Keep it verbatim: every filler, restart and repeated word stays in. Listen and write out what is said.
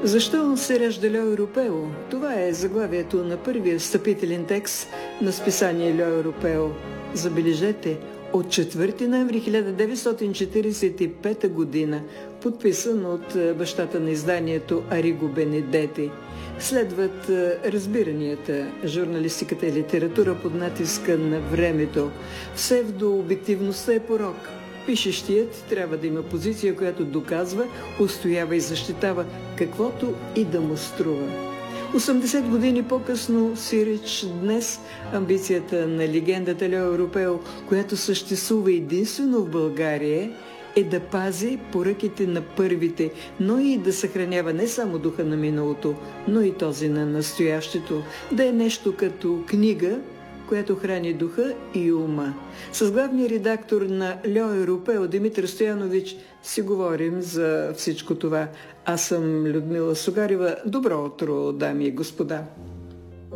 Защо се ражда Льо Европео? Това е заглавието на първия встъпителен текст на списание Льо Европео. Забележете, от четвърти ноември хиляда деветстотин четиридесет и пета година, подписан от бащата на изданието Ариго Бенедети. Следват разбиранията, журналистиката и литература под натиска на времето. Псевдообективността е порок. Пишещият трябва да има позиция, която доказва, устоява и защитава каквото и да му струва. осемдесет години по-късно сиреч днес амбицията на легендата Льо Европео, която съществува единствено в България, е да пази поръките на първите, но и да съхранява не само духа на миналото, но и този на настоящето, да е нещо като книга, която храни духа и ума. С главния редактор на Льо Европео Димитър Стоянович си говорим за всичко това. Аз съм Людмила Сугарева. Добро утро, дами и господа!